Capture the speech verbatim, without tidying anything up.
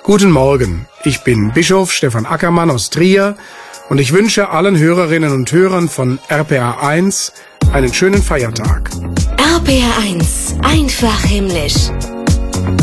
Guten Morgen, ich bin Bischof Stefan Ackermann aus Trier und ich wünsche allen Hörerinnen und Hörern von R P R eins einen schönen Feiertag. R P R eins, einfach himmlisch.